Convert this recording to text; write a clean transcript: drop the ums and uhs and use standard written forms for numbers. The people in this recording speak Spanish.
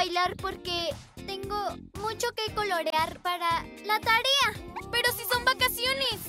bailar porque tengo mucho que colorear para la tarea. ¡Pero si son vacaciones!